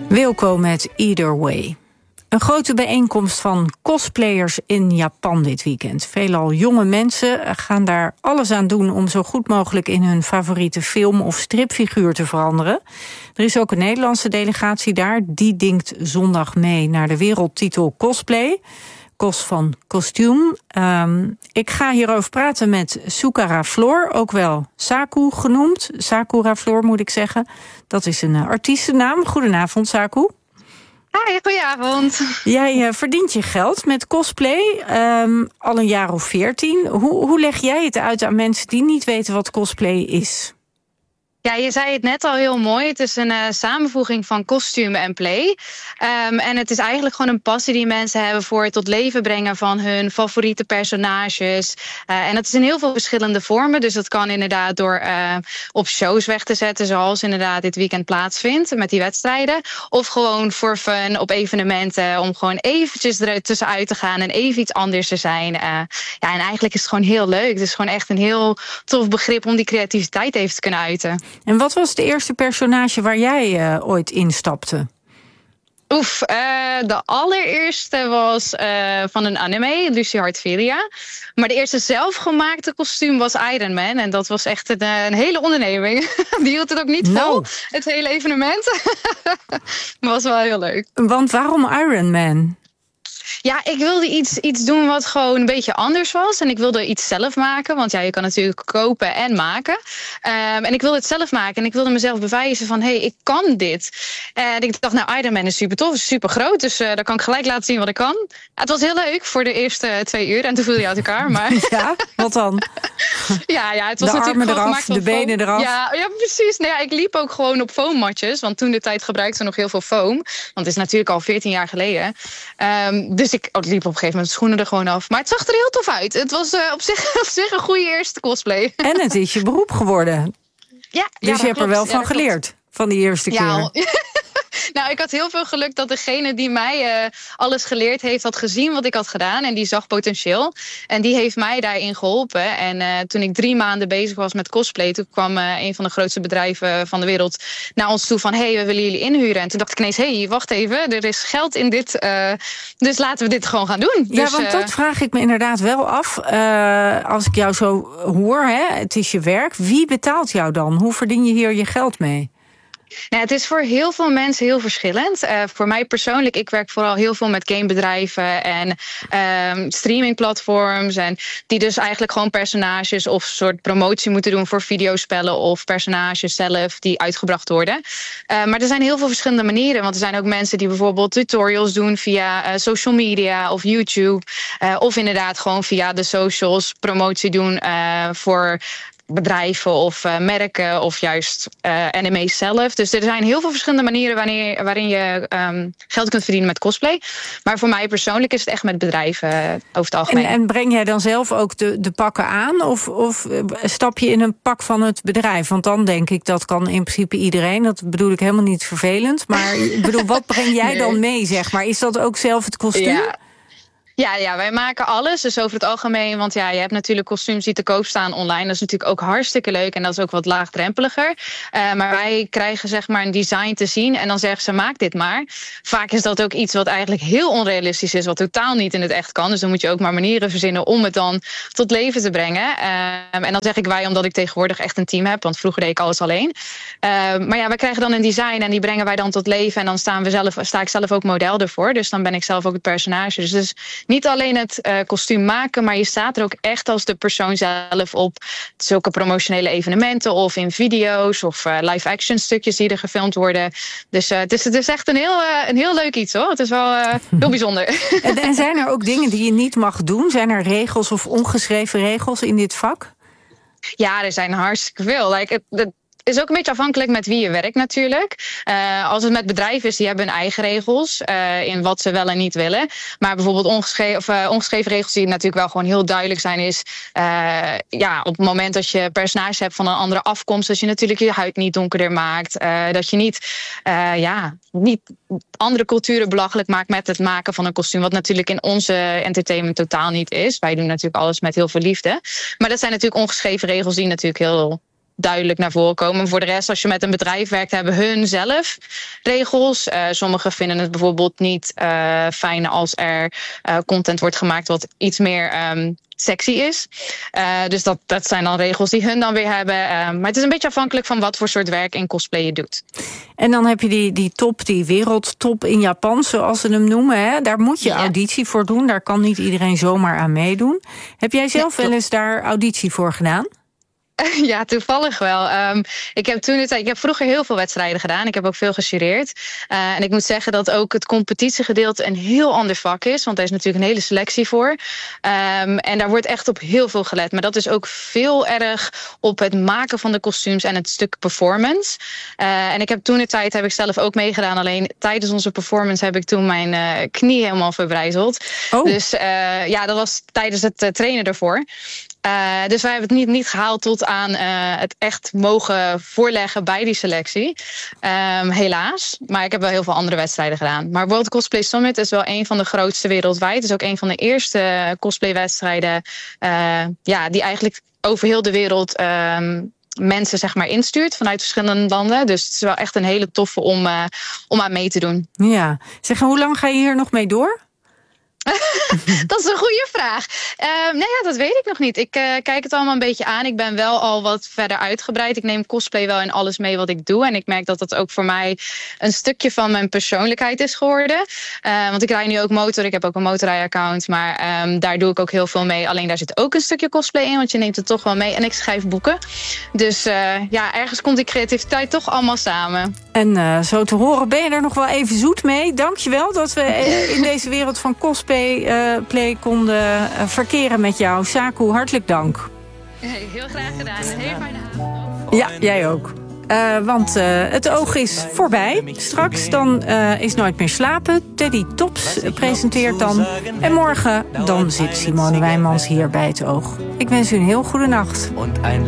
Wilco met Either Way. Een grote bijeenkomst van cosplayers in Japan dit weekend. Veelal jonge mensen gaan daar alles aan doen om zo goed mogelijk in hun favoriete film of stripfiguur te veranderen. Er is ook een Nederlandse delegatie daar. Die dingt zondag mee naar de wereldtitel cosplay. Kos van kostuum. Ik ga hierover praten met Sakura Floor, ook wel Saku genoemd. Sakura Floor moet ik zeggen. Dat is een artiestennaam. Goedenavond, Saku. Hi, goedenavond. Jij verdient je geld met cosplay, al een jaar of 14. Hoe leg jij het uit aan mensen die niet weten wat cosplay is? Ja, je zei het net al heel mooi. Het is een samenvoeging van kostuum en play. En het is eigenlijk gewoon een passie die mensen hebben voor het tot leven brengen van hun favoriete personages. En dat is in heel veel verschillende vormen. Dus dat kan inderdaad door op shows weg te zetten, zoals inderdaad dit weekend plaatsvindt met die wedstrijden. Of gewoon voor fun op evenementen om gewoon eventjes er tussenuit te gaan en even iets anders te zijn. Ja, en eigenlijk is het gewoon heel leuk. Het is gewoon echt een heel tof begrip om die creativiteit even te kunnen uiten. En wat was het eerste personage waar jij ooit instapte? De allereerste was van een anime, Lucy Heartfilia. Maar de eerste zelfgemaakte kostuum was Iron Man. En dat was echt een hele onderneming. Die hield het ook niet vol, het hele evenement. Maar was wel heel leuk. Want waarom Iron Man? Ja, ik wilde iets doen wat gewoon een beetje anders was. En ik wilde iets zelf maken. Want ja, je kan natuurlijk kopen en maken. En ik wilde het zelf maken. En ik wilde mezelf bewijzen van, hey, ik kan dit. En ik dacht, nou, Iron Man is super tof, is super groot. Dus daar kan ik gelijk laten zien wat ik kan. Het was heel leuk voor de eerste 2 uur. En toen viel je uit elkaar. Maar ja, wat dan? Ja, het was de natuurlijk armen eraf, de benen eraf. Ja, precies. Nou ja, ik liep ook gewoon op foammatjes. Want toen de tijd gebruikten we nog heel veel foam. Want het is natuurlijk al 14 jaar geleden. Dus ik liep op een gegeven moment de schoenen er gewoon af. Maar het zag er heel tof uit. Het was op zich een goede eerste cosplay. En het is je beroep geworden. Ja, dus je hebt er wel van geleerd, van die eerste keer. Ja, nou, ik had heel veel geluk dat degene die mij alles geleerd heeft, had gezien wat ik had gedaan. En die zag potentieel. En die heeft mij daarin geholpen. En toen ik 3 maanden bezig was met cosplay, toen kwam een van de grootste bedrijven van de wereld naar ons toe van, hey, we willen jullie inhuren. En toen dacht ik ineens, hey, wacht even, er is geld in dit. Dus laten we dit gewoon gaan doen. Ja, dus, want dat vraag ik me inderdaad wel af. Als ik jou zo hoor, het is je werk. Wie betaalt jou dan? Hoe verdien je hier je geld mee? Nou, het is voor heel veel mensen heel verschillend. Voor mij persoonlijk, ik werk vooral heel veel met gamebedrijven en streamingplatforms. En die dus eigenlijk gewoon personages of soort promotie moeten doen voor videospellen of personages zelf die uitgebracht worden. Maar er zijn heel veel verschillende manieren. Want er zijn ook mensen die bijvoorbeeld tutorials doen via social media of YouTube. Of inderdaad gewoon via de socials promotie doen voor bedrijven of merken of juist anime's zelf. Dus er zijn heel veel verschillende manieren waarin je geld kunt verdienen met cosplay. Maar voor mij persoonlijk is het echt met bedrijven over het algemeen. En breng jij dan zelf ook de pakken aan? Of stap je in een pak van het bedrijf? Want dan denk ik, dat kan in principe iedereen. Dat bedoel ik helemaal niet vervelend. Maar ik bedoel, wat breng jij dan mee, zeg maar? Is dat ook zelf het kostuum? Ja, wij maken alles. Dus over het algemeen, want ja, je hebt natuurlijk kostuums die te koop staan online. Dat is natuurlijk ook hartstikke leuk en dat is ook wat laagdrempeliger. Maar wij krijgen zeg maar een design te zien en dan zeggen ze, maak dit maar. Vaak is dat ook iets wat eigenlijk heel onrealistisch is, wat totaal niet in het echt kan. Dus dan moet je ook maar manieren verzinnen om het dan tot leven te brengen. En dan zeg ik wij, omdat ik tegenwoordig echt een team heb, want vroeger deed ik alles alleen. Maar ja, wij krijgen dan een design en die brengen wij dan tot leven. En dan sta ik zelf ook model ervoor. Dus dan ben ik zelf ook het personage. Dus niet alleen het kostuum maken, maar je staat er ook echt als de persoon zelf op zulke promotionele evenementen of in video's of live-action stukjes die er gefilmd worden. Dus het is echt een heel leuk iets, hoor. Het is wel heel bijzonder. En zijn er ook dingen die je niet mag doen? Zijn er regels of ongeschreven regels in dit vak? Ja, er zijn hartstikke veel. Het is ook een beetje afhankelijk met wie je werkt natuurlijk. Als het met bedrijven is, die hebben hun eigen regels in wat ze wel en niet willen. Maar bijvoorbeeld ongeschreven regels die natuurlijk wel gewoon heel duidelijk zijn is... op het moment dat je personage hebt van een andere afkomst... dat je natuurlijk je huid niet donkerder maakt. Dat je niet andere culturen belachelijk maakt met het maken van een kostuum. Wat natuurlijk in onze entertainment totaal niet is. Wij doen natuurlijk alles met heel veel liefde. Maar dat zijn natuurlijk ongeschreven regels die natuurlijk heel duidelijk naar voren komen. Voor de rest, als je met een bedrijf werkt, hebben hun zelf regels. Sommigen vinden het bijvoorbeeld niet fijn als er content wordt gemaakt wat iets meer sexy is. Dus dat zijn dan regels die hun dan weer hebben. Maar het is een beetje afhankelijk van wat voor soort werk en cosplay je doet. En dan heb je die wereldtop in Japan, zoals ze hem noemen. Hè? Daar moet je auditie voor doen. Daar kan niet iedereen zomaar aan meedoen. Heb jij zelf wel eens daar auditie voor gedaan? Ja, toevallig wel. Ik heb vroeger heel veel wedstrijden gedaan. Ik heb ook veel gejureerd. En ik moet zeggen dat ook het competitiegedeelte een heel ander vak is. Want er is natuurlijk een hele selectie voor. En daar wordt echt op heel veel gelet. Maar dat is ook veel erg op het maken van de kostuums en het stuk performance. En ik heb heb ik zelf ook meegedaan. Alleen tijdens onze performance heb ik toen mijn knie helemaal verbrijzeld. Oh. Dus dat was tijdens het trainen ervoor. Dus wij hebben het niet gehaald tot aan het echt mogen voorleggen bij die selectie. Helaas. Maar ik heb wel heel veel andere wedstrijden gedaan. Maar World Cosplay Summit is wel een van de grootste wereldwijd. Het is ook een van de eerste cosplaywedstrijden die eigenlijk over heel de wereld mensen zeg maar instuurt vanuit verschillende landen. Dus het is wel echt een hele toffe om aan mee te doen. Ja. Zeg, hoe lang ga je hier nog mee door? Dat is een goede vraag. Dat weet ik nog niet. Ik kijk het allemaal een beetje aan. Ik ben wel al wat verder uitgebreid. Ik neem cosplay wel in alles mee wat ik doe. En ik merk dat dat ook voor mij een stukje van mijn persoonlijkheid is geworden. Want ik rij nu ook motor. Ik heb ook een motorrij-account. Maar daar doe ik ook heel veel mee. Alleen daar zit ook een stukje cosplay in. Want je neemt het toch wel mee. En ik schrijf boeken. Dus ergens komt die creativiteit toch allemaal samen. En zo te horen ben je er nog wel even zoet mee. Dankjewel dat we in deze wereld van cosplay konden verkeren met jou. Saku, hartelijk dank. Heel graag gedaan. Een hele fijne avond. Ja, jij ook. Want het oog is voorbij. Straks dan is Nooit meer slapen. Teddy Tops presenteert dan. En morgen dan zit Simone Wijnmans hier bij het oog. Ik wens u een heel goede nacht.